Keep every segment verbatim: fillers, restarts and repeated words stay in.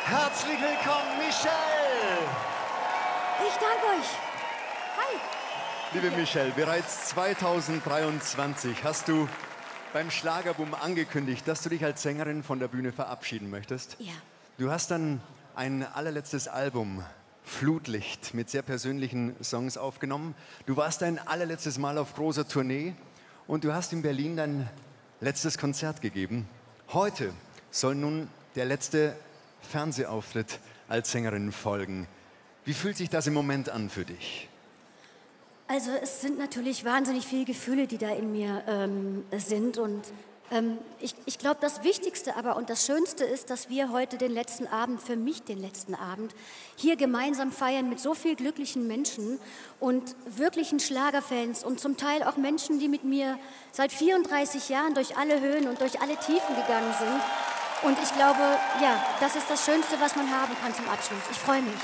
Herzlich willkommen, Michelle! Ich danke euch. Hi. Liebe Michelle, bereits zweitausenddreiundzwanzig hast du beim Schlagerboom angekündigt, dass du dich als Sängerin von der Bühne verabschieden möchtest. Ja. Du hast dann ein allerletztes Album, Flutlicht, mit sehr persönlichen Songs aufgenommen. Du warst dein allerletztes Mal auf großer Tournee und du hast in Berlin dein letztes Konzert gegeben. Heute soll nun der letzte Fernsehauftritt als Sängerin folgen. Wie fühlt sich das im Moment an für dich? Also es sind natürlich wahnsinnig viele Gefühle, die da in mir ähm, sind. Und ähm, ich, ich glaube, das Wichtigste aber und das Schönste ist, dass wir heute den letzten Abend, für mich den letzten Abend, hier gemeinsam feiern mit so vielen glücklichen Menschen und wirklichen Schlagerfans und zum Teil auch Menschen, die mit mir seit vierunddreißig Jahren durch alle Höhen und durch alle Tiefen gegangen sind. Und ich glaube, ja, das ist das Schönste, was man haben kann zum Abschluss. Ich freue mich.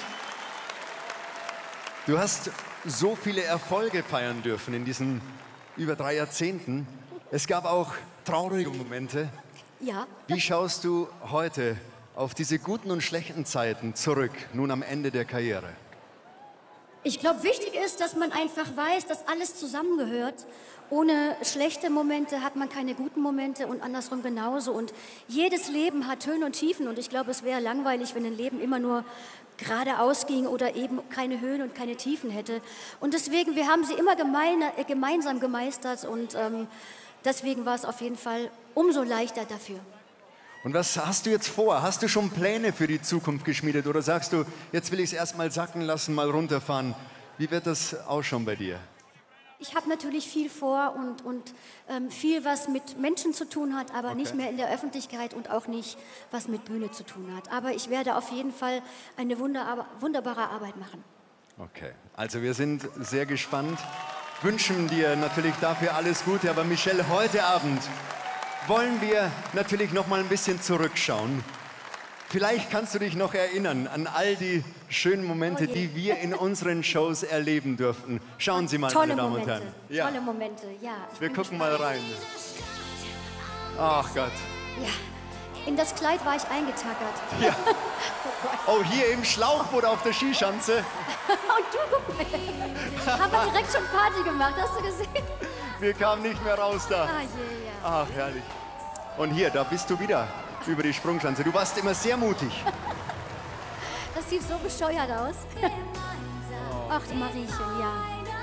Du hast so viele Erfolge feiern dürfen in diesen über drei Jahrzehnten. Es gab auch traurige Momente. Ja. Wie schaust du heute auf diese guten und schlechten Zeiten zurück, nun am Ende der Karriere? Ich glaube, wichtig ist, dass man einfach weiß, dass alles zusammengehört. Ohne schlechte Momente hat man keine guten Momente und andersrum genauso. Und jedes Leben hat Höhen und Tiefen. Und ich glaube, es wäre langweilig, wenn ein Leben immer nur geradeaus ging oder eben keine Höhen und keine Tiefen hätte. Und deswegen, wir haben sie immer gemeine, äh, gemeinsam gemeistert. Und ähm, deswegen war es auf jeden Fall umso leichter dafür. Und was hast du jetzt vor? Hast du schon Pläne für die Zukunft geschmiedet? Oder sagst du, jetzt will ich es erst mal sacken lassen, mal runterfahren? Wie wird das ausschauen bei dir? Ich habe natürlich viel vor und, und ähm, viel, was mit Menschen zu tun hat, aber Okay. nicht mehr in der Öffentlichkeit und auch nicht, was mit Bühne zu tun hat. Aber ich werde auf jeden Fall eine wunder wunderbare Arbeit machen. Okay, also wir sind sehr gespannt, wünschen dir natürlich dafür alles Gute. Aber Michelle, heute Abend wollen wir natürlich noch mal ein bisschen zurückschauen. Vielleicht kannst du dich noch erinnern an all die schönen Momente, Oh je. die wir in unseren Shows erleben durften. Schauen Sie mal, Tolle meine Damen Momente, und Herren. Ja. tolle Momente, ja. Ich Wir bin gucken mal rein. Ach Gott. Ja, in das Kleid war ich eingetackert. Ja. Oh Gott. Oh, hier im Schlauchboot auf der Skischanze. Und du, guck mal. Haben wir direkt schon Party gemacht, hast du gesehen? Wir kamen nicht mehr raus da. Ah, je, ja. Ach, herrlich. Und hier, da bist du wieder über die Sprungschanze. Du warst immer sehr mutig. Das sieht so bescheuert aus. Ach, die Mariechen, ja.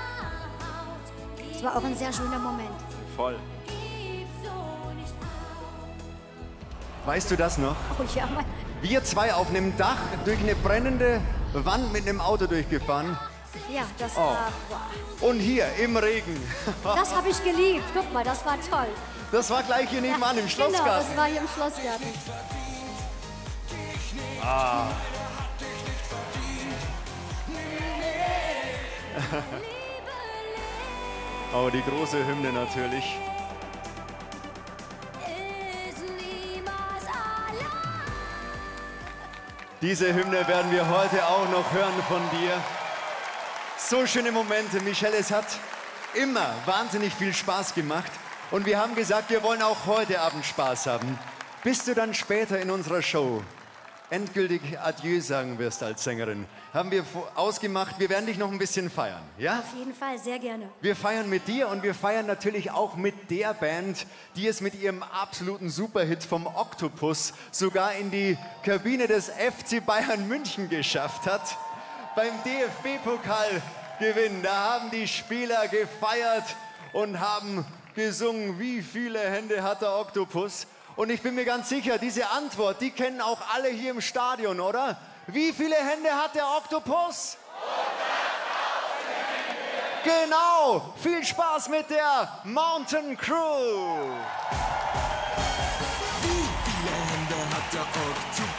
Es war auch ein sehr schöner Moment. Voll. Weißt du das noch? Oh ja, mein, Wir zwei auf einem Dach durch eine brennende Wand mit einem Auto durchgefahren. ja, das Oh. war, wow. Und hier im Regen. Das habe ich geliebt. Guck mal, das war toll. Das war gleich hier nebenan im Genau, Schlossgarten. das war hier im Schlossgarten. Ah. Oh, die große Hymne natürlich. Diese Hymne werden wir heute auch noch hören von dir. So schöne Momente, Michelle. Es hat immer wahnsinnig viel Spaß gemacht. Und wir haben gesagt, wir wollen auch heute Abend Spaß haben. Bis du dann später in unserer Show endgültig Adieu sagen wirst als Sängerin, haben wir ausgemacht, wir werden dich noch ein bisschen feiern, ja? Auf jeden Fall, sehr gerne. Wir feiern mit dir und wir feiern natürlich auch mit der Band, die es mit ihrem absoluten Superhit vom Oktopus sogar in die Kabine des F C Bayern München geschafft hat. Beim D F B-Pokalgewinn, da haben die Spieler gefeiert und haben gesungen, wie viele Hände hat der Oktopus? Und ich bin mir ganz sicher, diese Antwort, die kennen auch alle hier im Stadion, oder? Wie viele Hände hat der Oktopus? Genau! Viel Spaß mit der Mountain Crew! Wie viele Hände hat der Oktopus?